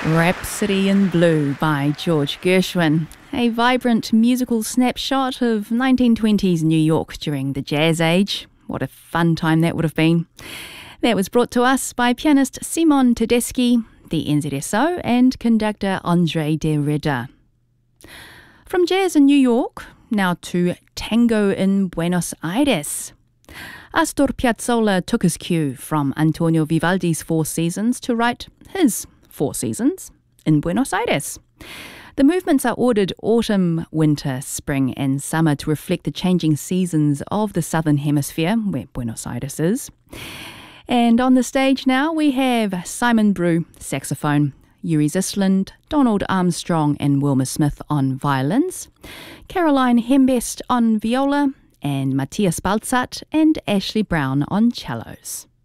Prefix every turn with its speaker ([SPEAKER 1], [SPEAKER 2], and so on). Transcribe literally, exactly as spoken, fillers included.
[SPEAKER 1] Rhapsody in Blue by George Gershwin, a vibrant musical snapshot of nineteen twenties New York during the Jazz Age. What a fun time that would have been. That was brought to us by pianist Simon Tedeschi, the N Z S O, and conductor Andre de Rida. From jazz in New York, now to tango in Buenos Aires. Astor Piazzolla took his cue from Antonio Vivaldi's Four Seasons to write his Four Seasons in Buenos Aires. The movements are ordered autumn, winter, spring and summer to reflect the changing seasons of the southern hemisphere, where Buenos Aires is. And on the stage now we have Simon Brew, saxophone, Yuri Zisland, Donald Armstrong and Wilma Smith on violins, Caroline Hembest on viola, and Matthias Balzat and Ashley Brown on cellos.